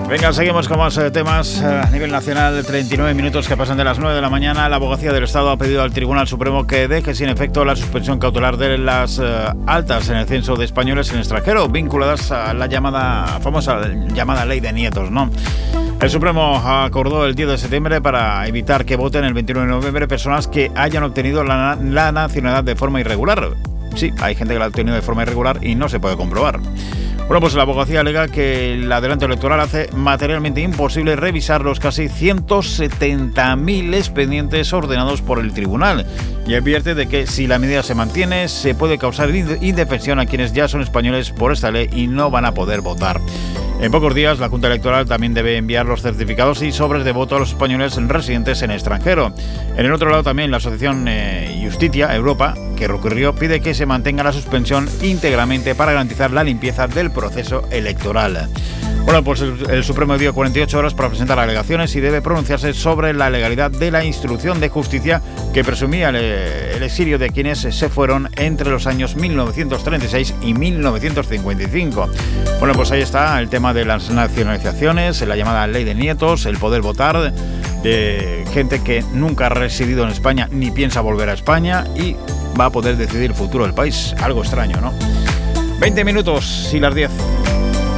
Venga, seguimos con más temas a nivel nacional. 39 minutos que pasan de las 9 de la mañana. La Abogacía del Estado ha pedido al Tribunal Supremo que deje sin efecto la suspensión cautelar de las altas en el censo de españoles en el extranjero, vinculadas a la famosa llamada ley de nietos, ¿no? El Supremo acordó el 10 de septiembre para evitar que voten el 21 de noviembre personas que hayan obtenido la nacionalidad de forma irregular. Sí, hay gente que la ha obtenido de forma irregular y no se puede comprobar. Bueno, pues la abogacía alega que el adelanto electoral hace materialmente imposible revisar los casi 170.000 expedientes ordenados por el tribunal y advierte de que si la medida se mantiene se puede causar indefensión a quienes ya son españoles por esta ley y no van a poder votar. En pocos días, la Junta Electoral también debe enviar los certificados y sobres de voto a los españoles residentes en el extranjero. En el otro lado también la asociación Justitia Europa, que recurrió, pide que se mantenga la suspensión íntegramente para garantizar la limpieza del proceso electoral. Bueno, pues el Supremo dio 48 horas para presentar alegaciones y debe pronunciarse sobre la legalidad de la instrucción de justicia que presumía el exilio de quienes se fueron entre los años 1936 y 1955. Bueno, pues ahí está el tema de las nacionalizaciones, la llamada ley de nietos, el poder votar de gente que nunca ha residido en España ni piensa volver a España y va a poder decidir el futuro del país. Algo extraño, ¿no? 20 minutos y las 10.